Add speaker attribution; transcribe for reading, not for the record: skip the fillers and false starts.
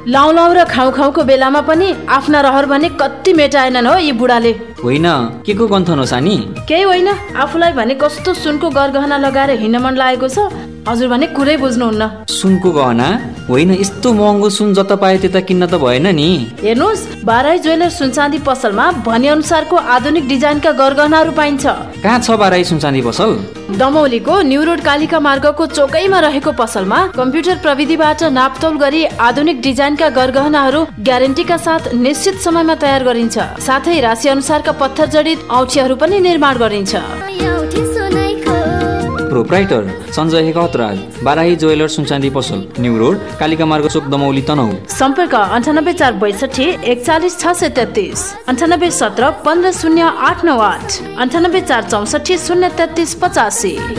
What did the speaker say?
Speaker 1: लाउ लाउ र खाउ खाउको बेलामा पनि आफ्ना रहर भने कति मेटाएनन् हो यी बुढाले।
Speaker 2: होइन के को गन्थन हो सानी?
Speaker 1: केही होइन, आफूलाई भने कस्तो सुनको गरगहना लगाएर हिँड्न मन लागेको छ। हजुर भने कुरै बुझ्नुहुन्न।
Speaker 2: सुनको गहना होइन, यस्तो महँगो सुन जता पाए त्यता किन्न त भएन नि।
Speaker 1: हेर्नुहोस्, बाराई ज्वेलर सुनचाँदी पसलमा भने अनुसारको आधुनिक डिजाइनका गरगहनाहरू पाइन्छ।
Speaker 2: कहाँ छ बाराई सुनचाँदी पसल?
Speaker 1: दमौलीको न्यू रोड कालिका मार्गको चोकैमा रहेको पसलमा कम्प्युटर प्रविधिबाट नापतोल गरी आधुनिक डिजाइनका गरगहनाहरू ग्यारेन्टीका साथ निश्चित समयमा तयार गरिन्छ। साथै राशि अनुसारका पत्थर जडित औँठीहरू पनि निर्माण गरिन्छ।
Speaker 2: प्रोप्राइटर सञ्जय खतराज, बाराही ज्वेलर सुनचाँदी पसल, न्यू रोड कालिका मार्ग चोक, दमौली, तनहुँ।
Speaker 1: सम्पर्क 9846 41 633, 9817 15 0898, 98 464 033 85।